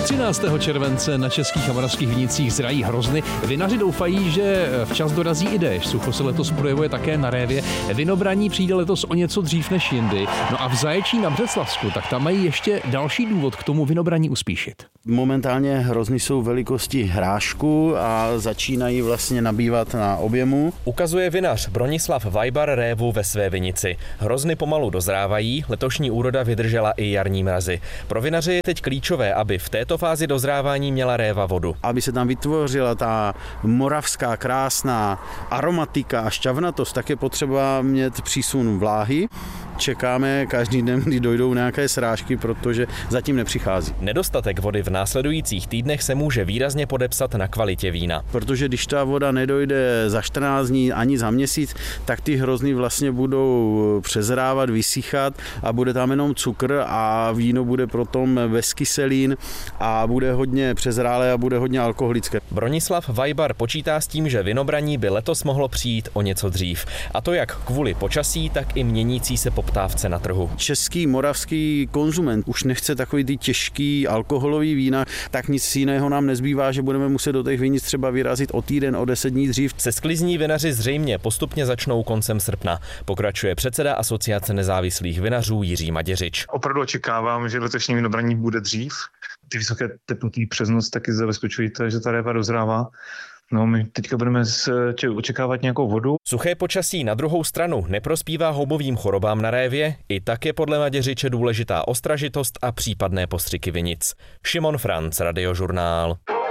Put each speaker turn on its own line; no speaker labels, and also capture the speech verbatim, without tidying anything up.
třináctého července na českých a moravských vinicích zrají hrozny. Vinaři doufají, že včas dorazí i déšť. Sucho se letos projevuje také na Révě. Vinobraní přijde letos o něco dřív než jindy. No a v Zaječí na Břeclavsku, tak tam mají ještě další důvod k tomu vinobraní uspíšit.
Momentálně hrozny jsou velikosti hrášku a začínají vlastně nabývat na objemu.
Ukazuje vinař Bronislav Vajbar révu ve své vinici. Hrozny pomalu dozrávají, letošní úroda vydržela i jarní mrazy. Pro vinaře je teď klíčové, aby v této fázi dozrávání měla réva vodu.
Aby se tam vytvořila ta moravská krásná aromatika a šťavnatost, tak je potřeba mít přísun vláhy. Čekáme každý den, kdy dojdou nějaké srážky, protože zatím nepřichází.
Nedostatek vody v následujících týdnech se může výrazně podepsat na kvalitě vína.
Protože když ta voda nedojde za čtrnáct dní ani za měsíc, tak ty hrozny vlastně budou přezrávat, vysychat a bude tam jenom cukr a víno bude potom bez kyselin a bude hodně přezrálé a bude hodně alkoholické.
Bronislav Vajbar počítá s tím, že vinobraní by letos mohlo přijít o něco dřív. A to jak kvůli počasí, tak i měnící se poptávce na trhu.
Český, moravský konzument už nechce takový ty těžký alkoholový vína, tak nic jiného nám nezbývá, že budeme muset do těch vinic třeba vyrazit o týden, o deset dní dřív.
Se sklizní vinaři zřejmě postupně začnou koncem srpna. Pokračuje předseda Asociace nezávislých vinařů Jiří Maděřič.
Opravdu očekávám, že letošní vinobraní bude dřív. Ty vysoké teploty přes noc taky zabezpečují to, že ta réva dozrává. No, my teďka budeme očekávat nějakou vodu.
Suché počasí na druhou stranu neprospívá houbovým chorobám na révě, i tak je podle Maděřiče důležitá ostražitost a případné postřiky vinic. Šimon Franc, Radiožurnál.